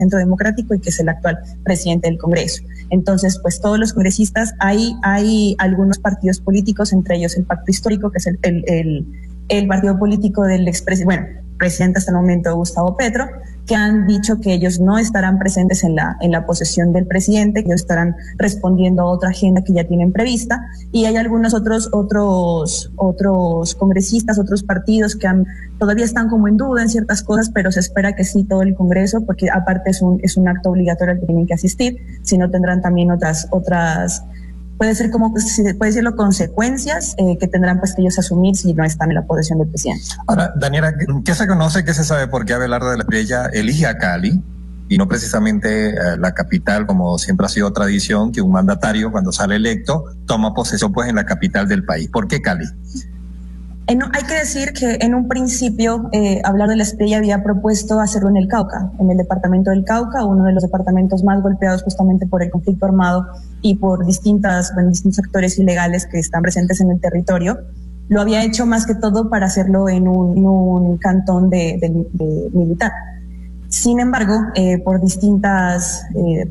Centro Democrático y que es el actual presidente del Congreso. Entonces, pues todos los congresistas, hay algunos partidos políticos, entre ellos el Pacto Histórico, que es el partido político del presidente hasta el momento, Gustavo Petro, que han dicho que ellos no estarán presentes en la posesión del presidente, que ellos estarán respondiendo a otra agenda que ya tienen prevista, y hay algunos otros congresistas, otros partidos que todavía están como en duda en ciertas cosas, pero se espera que sí todo el Congreso, porque aparte es un acto obligatorio al que tienen que asistir, si no tendrán también otras puede ser como, puede decirlo, consecuencias que tendrán pues que ellos asumir si no están en la posesión del presidente. Ahora, Daniela, ¿qué se conoce, qué se sabe por qué Abelardo de la Espriella elige a Cali y no precisamente la capital, como siempre ha sido tradición, que un mandatario cuando sale electo toma posesión pues en la capital del país? ¿Por qué Cali? Hay que decir que en un principio Abelardo de la Espriella había propuesto hacerlo en el Cauca, en el departamento del Cauca, uno de los departamentos más golpeados justamente por el conflicto armado y por distintos actores ilegales que están presentes en el territorio. Lo había hecho más que todo para hacerlo en un cantón de militar. Sin embargo, por distintas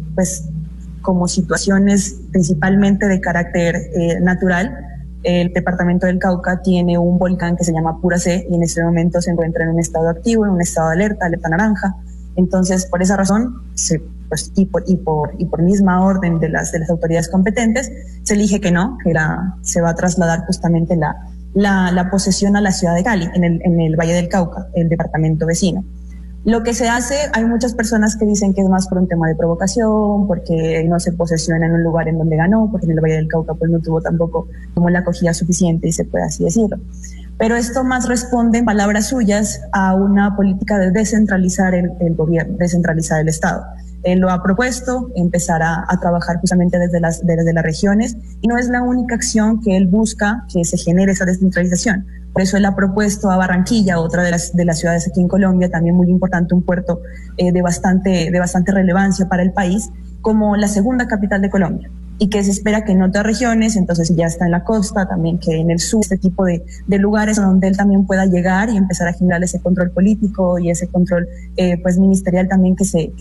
como situaciones principalmente de carácter natural, el departamento del Cauca tiene un volcán que se llama Pura C y en este momento se encuentra en un estado activo, en un estado de alerta naranja. Entonces, por esa razón, y por misma orden de las autoridades competentes, se elige que no, se va a trasladar justamente la posesión a la ciudad de Cali, en el Valle del Cauca, el departamento vecino. Lo que se hace, hay muchas personas que dicen que es más por un tema de provocación, porque no se posesiona en un lugar en donde ganó, porque en el Valle del Cauca pues no tuvo tampoco como la acogida suficiente, y se puede así decirlo. Pero esto más responde, en palabras suyas, a una política de descentralizar el gobierno, descentralizar el Estado. Él lo ha propuesto, empezar a trabajar justamente desde las regiones, y no es la única acción que él busca que se genere esa descentralización. Por eso él ha propuesto a Barranquilla, otra de las ciudades aquí en Colombia, también muy importante, un puerto de bastante relevancia para el país, como la segunda capital de Colombia, y que se espera que en otras regiones, entonces si ya está en la costa, también que en el sur, este tipo de lugares donde él también pueda llegar y empezar a generar ese control político y ese control ministerial también que